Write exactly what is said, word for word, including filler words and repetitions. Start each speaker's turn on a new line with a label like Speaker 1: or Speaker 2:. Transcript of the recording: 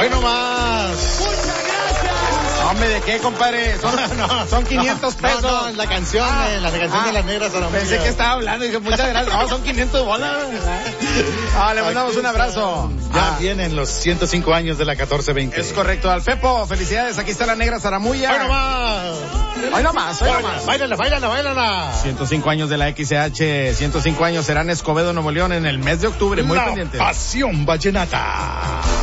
Speaker 1: Hoy nomás.
Speaker 2: Muchas gracias.
Speaker 3: Hombre, ¿de qué, compadre? Son,
Speaker 1: No, no,
Speaker 3: son quinientos
Speaker 1: no,
Speaker 3: pesos.
Speaker 1: No, no, la canción,
Speaker 3: Ah,
Speaker 1: de, la canción
Speaker 3: ah,
Speaker 1: de las negras Zaramullas.
Speaker 3: Pensé que estaba hablando y dije, muchas gracias. No, son quinientos bolas. Ah, le mandamos
Speaker 1: Aquí
Speaker 3: un abrazo.
Speaker 1: Ya
Speaker 3: Ah,
Speaker 1: vienen los ciento cinco años de la catorce veinte.
Speaker 3: es correcto. Al Fepo, felicidades. Aquí está la negra Zaramulla.
Speaker 1: Hoy nomás.
Speaker 3: Hoy nomás, hoy nomás.
Speaker 1: Báilala, báilala, báilala.
Speaker 3: ciento cinco años de la X C H, ciento cinco años serán Escobedo, Nuevo León, en el mes de octubre. Muy
Speaker 1: La
Speaker 3: pendiente.
Speaker 1: pasión vallenata.